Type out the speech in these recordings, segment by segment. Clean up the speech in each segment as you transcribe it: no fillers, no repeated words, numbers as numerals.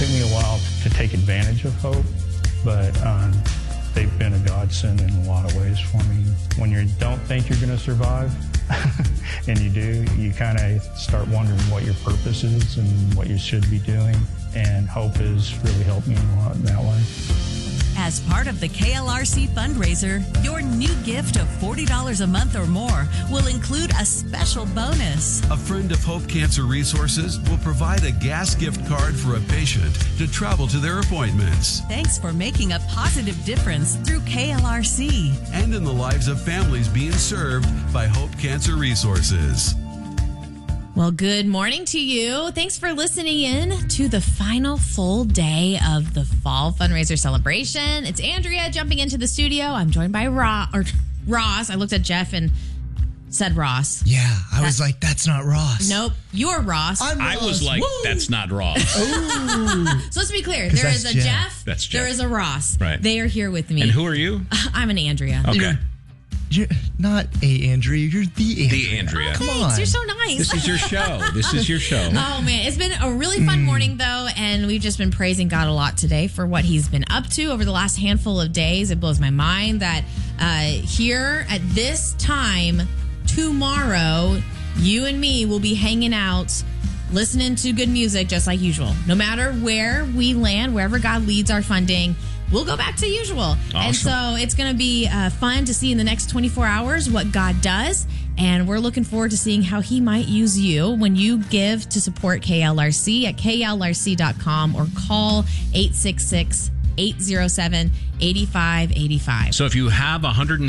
taken me a while to take advantage of Hope, but they've been a godsend in a lot of ways for me. When you don't think you're going to survive, and you do, you kind of start wondering what your purpose is and what you should be doing. And Hope has really helped me a lot in that way. As part of the KLRC fundraiser, your new gift of $40 a month or more will include a special bonus. A friend of Hope Cancer Resources will provide a gas gift card for a patient to travel to their appointments. Thanks for making a positive difference through KLRC. And in the lives of families being served by Hope Cancer Resources. Well, good morning to you. Thanks for listening in to the final full day of the Fall Fundraiser Celebration. It's Andrea jumping into the studio. I'm joined by Ross. I looked at Jeff and said Ross. Yeah, I was like, that's not Ross. Nope, you're Ross. I was like, woo! That's not Ross. So let's be clear. There is a Jeff. That's Jeff. There is a Ross. Right. They are here with me. And who are you? I'm an Andrea. Okay. You're not a Andrea, you're the Andrea. The Andrea. Oh, Come thanks. on. You're so nice. This is your show. This is your show. Oh, man. It's been a really fun morning, though, and we've just been praising God a lot today for what he's been up to over the last handful of days. It blows my mind that here at this time tomorrow, you and me will be hanging out listening to good music just like usual. No matter where we land, wherever God leads our funding, we'll go back to usual. Awesome. And so it's going to be fun to see in the next 24 hours what God does. And we're looking forward to seeing how he might use you when you give to support KLRC at klrc.com or call 866-807-8585. So if you have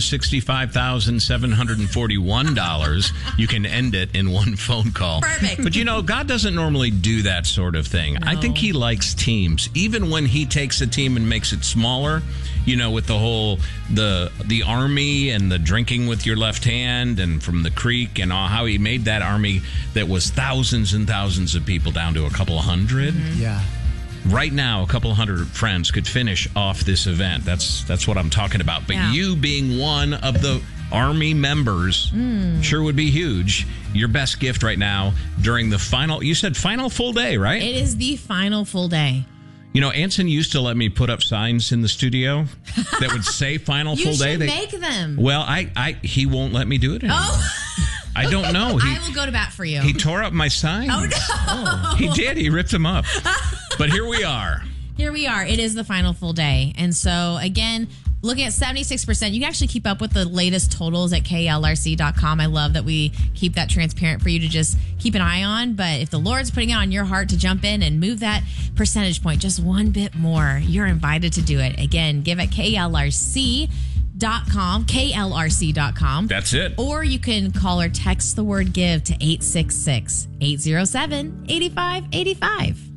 $165,741, you can end it in one phone call. Perfect. But God doesn't normally do that sort of thing. No. I think he likes teams. Even when he takes a team and makes it smaller, with the whole, the army and the drinking with your left hand and from the creek and how he made that army that was thousands and thousands of people down to a couple of hundred. Mm-hmm. Yeah. Right now, a couple of hundred friends could finish off this event. That's what I'm talking about. But you being one of the Army members sure would be huge. Your best gift right now during the final, you said final full day, right? It is the final full day. Anson used to let me put up signs in the studio that would say final full day. You should make them. Well, he won't let me do it anymore. Oh. I don't know. I will go to bat for you. He tore up my signs. Oh, no. He did. He ripped them up. But here we are. Here we are. It is the final full day. And so, again, looking at 76%, you can actually keep up with the latest totals at klrc.com. I love that we keep that transparent for you to just keep an eye on. But if the Lord's putting it on your heart to jump in and move that percentage point just one bit more, you're invited to do it. Again, give at klrc.com. That's it. Or you can call or text the word give to 866-807-8585.